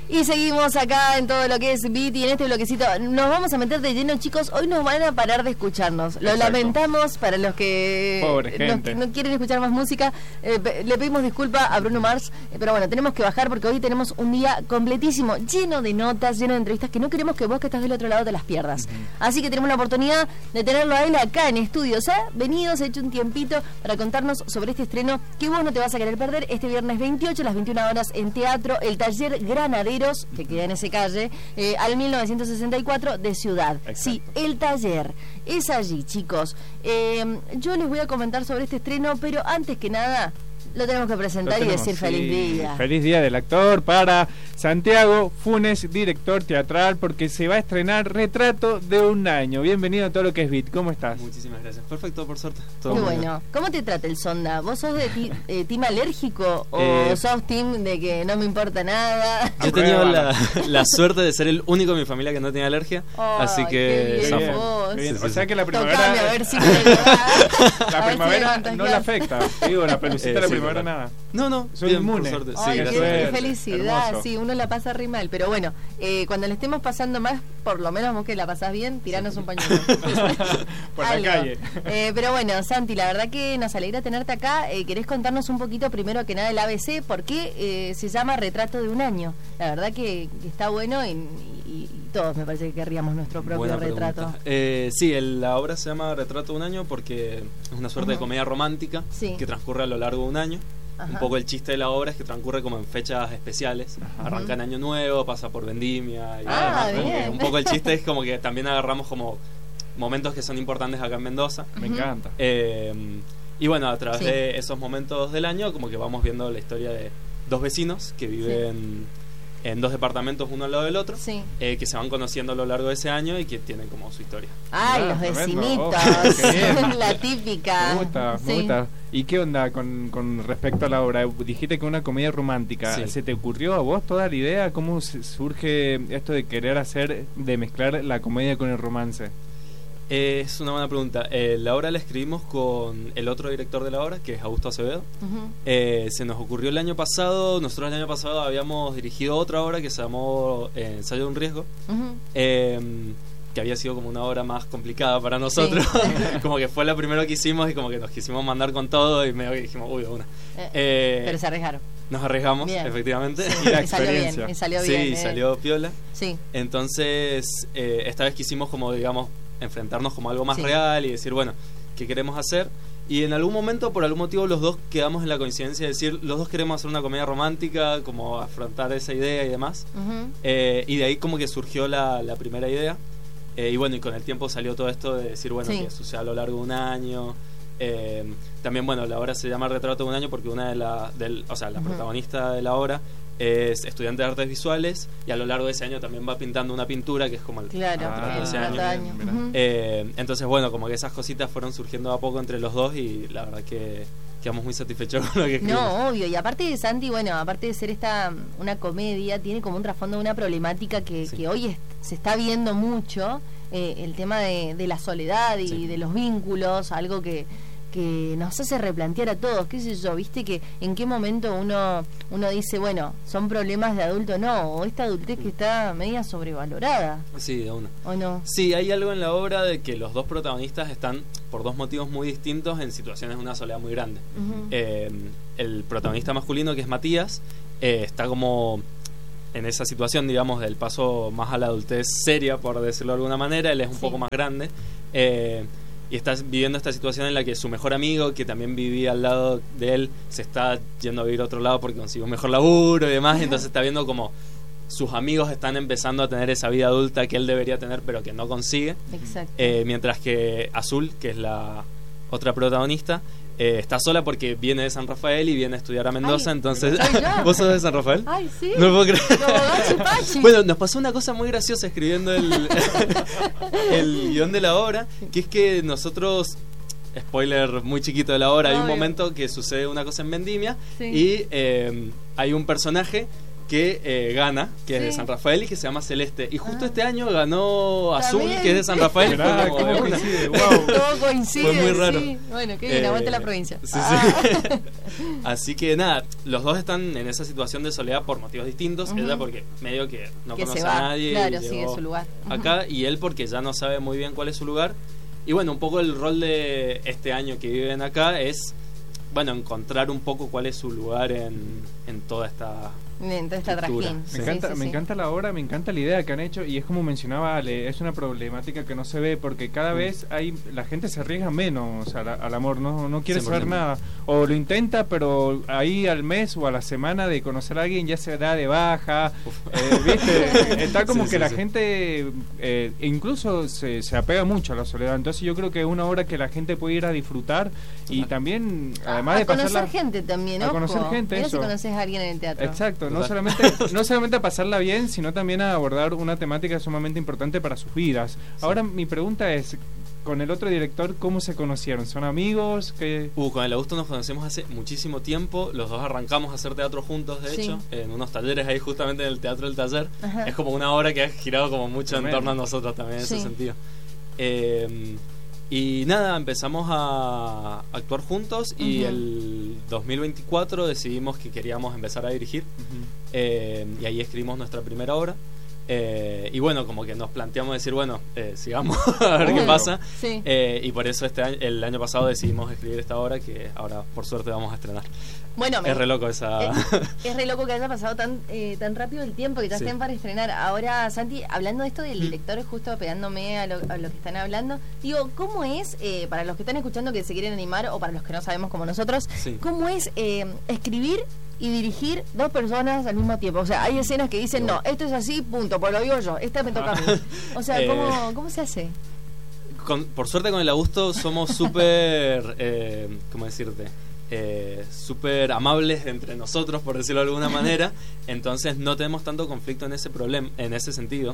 Y seguimos acá en todo lo que es Beat y en este bloquecito nos vamos a meter de lleno, chicos. Hoy nos van a parar de escucharnos. Lo lamentamos para los que no quieren escuchar más música. Le pedimos disculpas a Bruno Mars, pero bueno, tenemos que bajar porque hoy tenemos un día completísimo, lleno de notas, lleno de entrevistas que no queremos que vos que estás del otro lado te las pierdas. Así que tenemos la oportunidad de tenerlo a él acá en estudios. Venido, se ha hecho un tiempito para contarnos sobre este estreno que vos no te vas a querer perder este viernes 28 a las 21 horas en Teatro El Taller Granaderos, que queda en ese calle, al 1964 de Ciudad. Exacto. Sí, El Taller. Es allí, chicos. Yo les voy a comentar sobre este estreno, pero antes que nada lo tenemos que presentar y decir feliz día. Feliz día del actor para Santiago Funes, director teatral, porque se va a estrenar Retrato de un año. Bienvenido a todo lo que es Beat. ¿Cómo estás? Muchísimas gracias. Perfecto, por suerte. Todo Qué bueno. ¿Cómo te trata el sonda? ¿Vos sos de team alérgico o sos team de que no me importa nada? Yo he tenido la suerte de ser el único de mi familia que no tenía alergia, así que bien. O sea que la primavera... Tocame, a ver si la primavera no le afecta. Digo, la pelucita de la primavera nada. No. Soy inmune. Ay, qué felicidad. Hermoso. Sí, uno la pasa re mal. Pero bueno, cuando le estemos pasando más, por lo menos vos que la pasás bien, tiranos un pañuelo. Por la calle. Pero bueno, Santi, la verdad que nos alegra tenerte acá. ¿Querés contarnos un poquito, primero que nada, el ABC? ¿Por qué se llama Retrato de un año? La verdad que está bueno y todos me parece que querríamos nuestro propio retrato. Sí, la obra se llama Retrato de un año porque es una suerte de comedia romántica que transcurre a lo largo de un año. Un poco el chiste de la obra es que transcurre como en fechas especiales. Arranca en Año Nuevo, pasa por Vendimia y un poco el chiste es como que también agarramos como momentos que son importantes acá en Mendoza. Me encanta. Y bueno, a través de esos momentos del año como que vamos viendo la historia de dos vecinos que viven en dos departamentos uno al lado del otro, que se van conociendo a lo largo de ese año y que tienen como su historia. ¡Ay, los vecinitos! La típica. Me gusta. ¿Y qué onda con respecto a la obra? Dijiste que una comedia romántica. ¿Se te ocurrió a vos toda la idea? ¿Cómo surge esto de querer de mezclar la comedia con el romance? Es una buena pregunta. La obra la escribimos con el otro director de la obra, que es Augusto Acevedo. Se nos ocurrió el año pasado. Nosotros el año pasado habíamos dirigido otra obra que se llamó Ensayo de un riesgo, que había sido como una obra más complicada para nosotros. Como que fue la primera que hicimos y como que nos quisimos mandar con todo y medio que dijimos, uy, una. Pero se arriesgaron. Nos arriesgamos, efectivamente. Y la experiencia. Salió bien. Sí, salió piola. Entonces, esta vez quisimos como, digamos, enfrentarnos como algo más real y decir, bueno, ¿qué queremos hacer? Y en algún momento, por algún motivo, los dos quedamos en la coincidencia de decir, los dos queremos hacer una comedia romántica, como afrontar esa idea y demás. Y de ahí como que surgió la primera idea. Y bueno, y con el tiempo salió todo esto de decir, bueno, que suceda a lo largo de un año. También, bueno, la obra se llama Retrato de un año porque una de la protagonista de la obra es estudiante de artes visuales y a lo largo de ese año también va pintando una pintura que es como el retrato de ese año. Entonces, bueno, como que esas cositas fueron surgiendo a poco entre los dos y la verdad que quedamos muy satisfechos con lo que escribimos. No, obvio, y aparte de Santi, bueno, aparte de ser una comedia, tiene como un trasfondo de una problemática que hoy se está viendo mucho, el tema de la soledad y de los vínculos, algo que nos hace replantear a todos, qué sé yo, viste que en qué momento uno dice, bueno, son problemas de adulto, no, o esta adultez que está media sobrevalorada. Sí, de una. ¿O no? Sí, hay algo en la obra de que los dos protagonistas están, por dos motivos muy distintos, en situaciones de una soledad muy grande. El protagonista masculino, que es Matías, está como en esa situación, digamos, del paso más a la adultez seria, por decirlo de alguna manera. Él es un poco más grande, y está viviendo esta situación en la que su mejor amigo, que también vivía al lado de él, se está yendo a vivir a otro lado porque consiguió un mejor laburo y demás. Y entonces está viendo como sus amigos están empezando a tener esa vida adulta que él debería tener pero que no consigue. Exacto. Mientras que Azul, que es la otra protagonista, está sola porque viene de San Rafael y viene a estudiar a Mendoza. Entonces, ¿vos sos de San Rafael? Ay, sí. No lo puedo creer. Como Gachi Pachi. Bueno, nos pasó una cosa muy graciosa escribiendo el guión de la obra, que es que nosotros, spoiler muy chiquito de la obra, hay un momento que sucede una cosa en Vendimia y hay un personaje que gana, que es de San Rafael y que se llama Celeste. Y justo este año ganó Azul, que es de San Rafael. Todo coincide. Fue muy raro. Sí. Bueno, qué bien, aguante la provincia. Sí. Así que nada, los dos están en esa situación de soledad por motivos distintos. Ella porque medio que no conoce a nadie. Claro, sigue su lugar. Acá, y él porque ya no sabe muy bien cuál es su lugar. Y bueno, un poco el rol de este año que viven acá es, bueno, encontrar un poco cuál es su lugar en toda esta... trajín. Me encanta la obra, me encanta la idea que han hecho, y es como mencionaba Ale, es una problemática que no se ve porque cada vez la gente se arriesga menos al amor, no quiere saber nada, o lo intenta, pero ahí al mes o a la semana de conocer a alguien ya se da de baja, ¿viste? Está como que la gente incluso se apega mucho a la soledad, entonces yo creo que es una obra que la gente puede ir a disfrutar y también, además de pasarla... A conocer gente también, a conocer gente, mira si conoces a alguien en el teatro. Exacto. No solamente a pasarla bien, sino también a abordar una temática sumamente importante para sus vidas. Ahora mi pregunta es, con el otro director, ¿cómo se conocieron? ¿Son amigos? Con el Augusto nos conocemos hace muchísimo tiempo. Los dos arrancamos a hacer teatro juntos, de hecho, en unos talleres ahí justamente en el Teatro del Taller. Ajá. Es como una obra que ha girado como mucho en torno a nosotros también en ese sentido. Y nada, empezamos a actuar juntos y el 2024 decidimos que queríamos empezar a dirigir y ahí escribimos nuestra primera obra. Y bueno, como que nos planteamos decir, bueno, sigamos a ver qué pasa. Sí. Y por eso el año pasado decidimos escribir esta obra que ahora por suerte vamos a estrenar. Bueno, es re loco esa... Es re loco que haya pasado tan rápido el tiempo, que ya estén para estrenar. Ahora, Santi, hablando de esto del director, justo pegándome a lo que están hablando, digo, ¿cómo es, para los que están escuchando que se quieren animar, o para los que no sabemos como nosotros, cómo es escribir y dirigir dos personas al mismo tiempo? O sea, hay escenas que dicen, no, esto es así, punto, pues lo digo yo, esta me toca a mí. O sea, ¿cómo se hace? Por suerte con el Augusto somos súper, ¿cómo decirte? Súper amables entre nosotros, por decirlo de alguna manera. Entonces no tenemos tanto conflicto en ese problema, en ese sentido.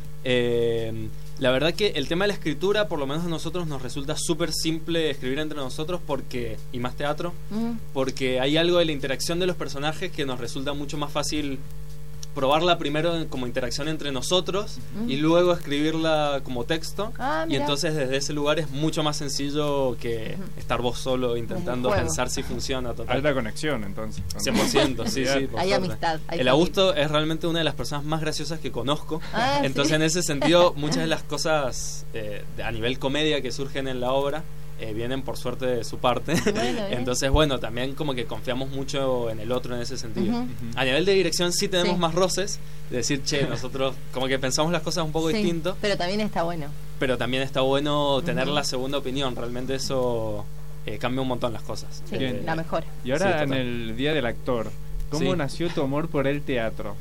La verdad que el tema de la escritura, por lo menos a nosotros nos resulta súper simple escribir entre nosotros, porque, y más teatro, porque hay algo de la interacción de los personajes que nos resulta mucho más fácil probarla primero como interacción entre nosotros y luego escribirla como texto. Y entonces desde ese lugar es mucho más sencillo que estar vos solo intentando pensar si funciona. Alta conexión, entonces. 100%, sí. Hay amistad. El Augusto es realmente una de las personas más graciosas que conozco. Entonces en ese sentido muchas de las cosas a nivel comedia que surgen en la obra vienen por suerte de su parte. Entonces bueno, también como que confiamos mucho en el otro en ese sentido. A nivel de dirección sí tenemos más roces, de decir, che, nosotros como que pensamos las cosas un poco distinto, pero también está bueno tener la segunda opinión. Realmente eso cambia un montón las cosas. La mejor. Y ahora en el Día del Actor, ¿cómo nació tu amor por el teatro?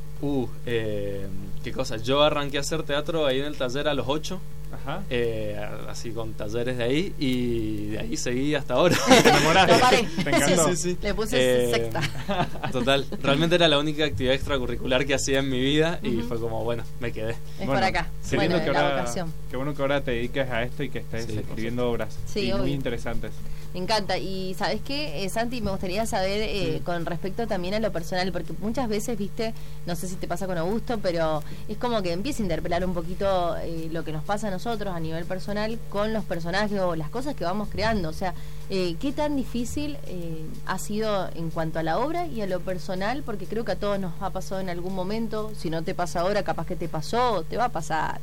Qué cosa, yo arranqué a hacer teatro ahí en el taller a los 8. Ajá. Así con talleres de ahí, y de ahí seguí hasta ahora. ¿Te enamoraste? Lo paré. ¿Te encantó? Sí. Le puse sexta. Total, realmente era la única actividad extracurricular que hacía en mi vida y fue como, bueno, me quedé. Por acá. Qué bueno que ahora te dediques a esto y que estés escribiendo obras muy interesantes. Me encanta. Y ¿sabes qué, Santi? Me gustaría saber con respecto también a lo personal, porque muchas veces, viste, no sé si te pasa con Augusto, pero es como que empieza a interpelar un poquito lo que nos pasa a nosotros a nivel personal con los personajes o las cosas que vamos creando. O sea, ¿qué tan difícil ha sido en cuanto a la obra y a lo personal? Porque creo que a todos nos ha pasado en algún momento. Si no te pasa ahora, capaz que te pasó, te va a pasar.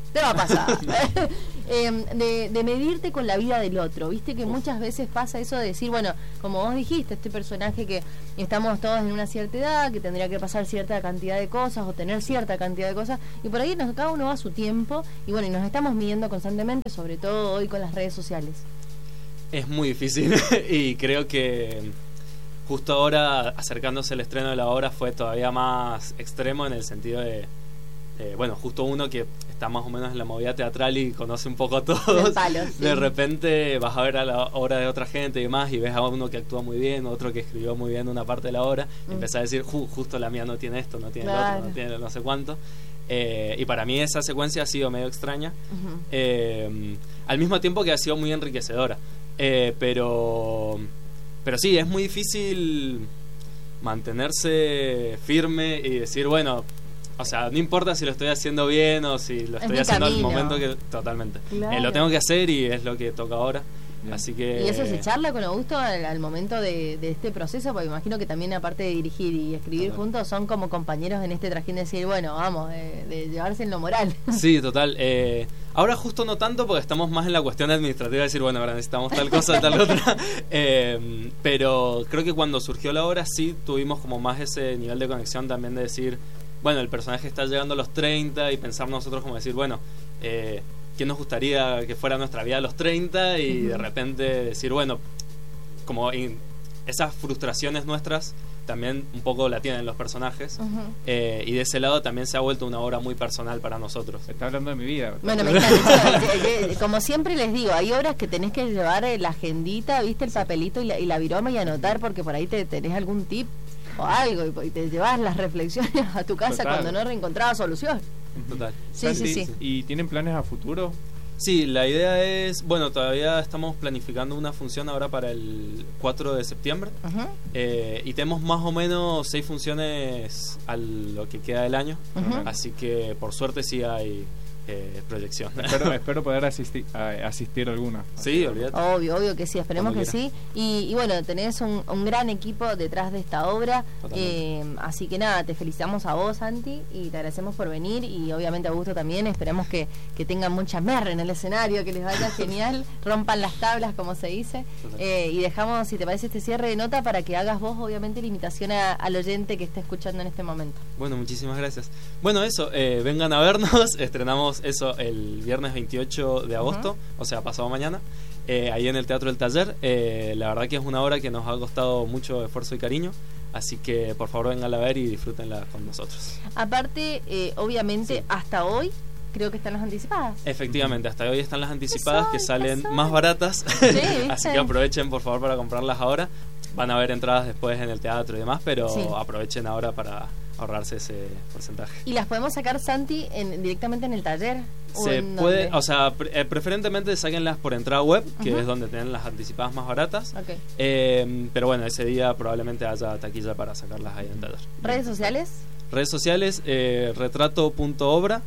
De medirte con la vida del otro. Viste que muchas veces pasa eso de decir, bueno, como vos dijiste, este personaje que estamos todos en una cierta edad, que tendría que pasar cierta cantidad de cosas o tener cierta cantidad de cosas, y por ahí cada uno va a su tiempo, y bueno, y nos estamos midiendo constantemente, sobre todo hoy con las redes sociales. Es muy difícil y creo que justo ahora, acercándose el estreno de la obra, fue todavía más extremo en el sentido de bueno, justo uno que está más o menos en la movida teatral y conoce un poco a todos, de repente vas a ver a la obra de otra gente y demás, y ves a uno que actúa muy bien, otro que escribió muy bien una parte de la obra, y empezás a decir, justo la mía no tiene esto, no tiene lo otro, no tiene no sé cuánto. Y para mí esa secuencia ha sido medio extraña, al mismo tiempo que ha sido muy enriquecedora, pero sí, es muy difícil mantenerse firme y decir, bueno, o sea, no importa si lo estoy haciendo bien o si lo estoy haciendo al momento que... Totalmente. Claro. Lo tengo que hacer y es lo que toca ahora. Así que... ¿Y eso se charla con Augusto al momento de este proceso? Porque imagino que también, aparte de dirigir y escribir juntos, son como compañeros en este trajín de decir, bueno, vamos, de llevarse en lo moral. Sí, total. Ahora justo no tanto, porque estamos más en la cuestión administrativa de decir, bueno, ahora necesitamos tal cosa, tal otra. Pero creo que cuando surgió la obra sí tuvimos como más ese nivel de conexión también de decir, bueno, el personaje está llegando a los 30 y pensar nosotros como decir, bueno, ¿qué nos gustaría que fuera nuestra vida a los 30? Y de repente decir, bueno, como esas frustraciones nuestras también un poco la tienen los personajes. Y de ese lado también se ha vuelto una obra muy personal para nosotros. Está hablando de mi vida. Bueno, me encanta. Como siempre les digo, hay obras que tenés que llevar la agendita, viste, el papelito y la viroma y anotar, porque por ahí tenés algún tip o algo y te llevas las reflexiones a tu casa. Total. Cuando no reencontrabas solución. Total. Sí. ¿Y tienen planes a futuro? Sí, la idea es, bueno, todavía estamos planificando una función ahora para el 4 de septiembre. Y tenemos más o menos 6 funciones a lo que queda del año. Así que por suerte sí hay proyección. Espero poder asistir a alguna. Sí, olvídate. Obvio que sí, esperemos que sí. Y bueno, tenés un gran equipo detrás de esta obra. Así que nada, te felicitamos a vos, Santi, y te agradecemos por venir. Y obviamente a Augusto también. Esperemos que tengan mucha merra en el escenario, que les vaya genial, rompan las tablas, como se dice. Y dejamos, si te parece, este cierre de nota para que hagas vos, obviamente, la invitación al oyente que esté escuchando en este momento. Bueno, muchísimas gracias. Bueno, eso, vengan a vernos. Estrenamos eso el viernes 28 de agosto, o sea, pasado mañana, ahí en el Teatro del Taller. La verdad que es una obra que nos ha costado mucho esfuerzo y cariño, así que por favor vengan a ver y disfrútenla con nosotros. Aparte, obviamente, hasta hoy creo que están las anticipadas. Efectivamente, hasta hoy están las anticipadas, que salen más baratas. Así que aprovechen por favor para comprarlas ahora. Van a haber entradas después en el teatro y demás, pero aprovechen ahora para ahorrarse ese porcentaje. ¿Y las podemos sacar, Santi, directamente en el taller? Se puede, o sea, preferentemente sáquenlas por entrada web, que es donde tienen las anticipadas más baratas. Pero bueno, ese día probablemente haya taquilla para sacarlas ahí en el taller. ¿Redes sociales? Redes sociales, retrato.obra.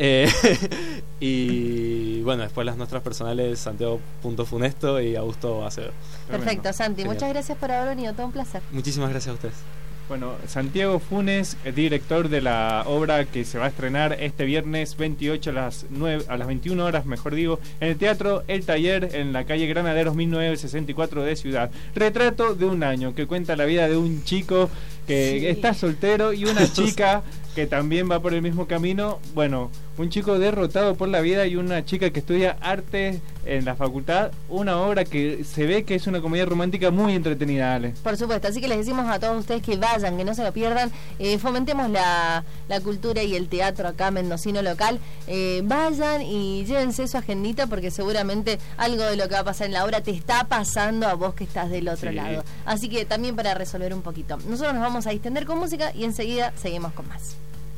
Y bueno, después las nuestras personales, Santiago.funesto y Augusto Acevedo. Perfecto, Santi, muchas gracias por haber venido, todo un placer. Muchísimas gracias a ustedes. Bueno, Santiago Funes, director de la obra que se va a estrenar este viernes 28 a las 21 horas, mejor digo, en el Teatro El Taller, en la calle Granaderos 1964 de Ciudad. Retrato de un año, que cuenta la vida de un chico que está soltero y una chica que también va por el mismo camino. Bueno, un chico derrotado por la vida y una chica que estudia arte en la facultad. Una obra que se ve que es una comedia romántica muy entretenida, Ale. Por supuesto, así que les decimos a todos ustedes que vayan, que no se lo pierdan. Fomentemos la cultura y el teatro acá mendocino local. Vayan y llévense su agendita, porque seguramente algo de lo que va a pasar en la obra te está pasando a vos que estás del otro lado. Así que también para resolver un poquito. Nosotros nos vamos a distender con música y enseguida seguimos con más.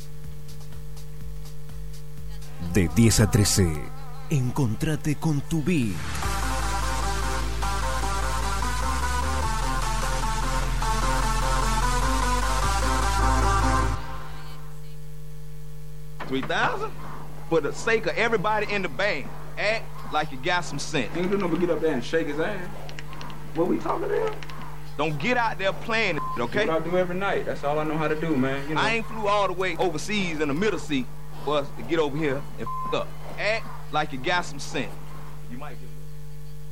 De 10 a 13, encontrate con tu beat. $3,000 for the sake of everybody in the band. Act like you got some sense. Ain't do nothing but get up there and shake his ass. What we talking about? Don't get out there playing, okay? That's what I do every night. That's all I know how to do, man. You know? I ain't flew all the way overseas in the middle seat for us to get over here and up. Act like you got some sense. You might get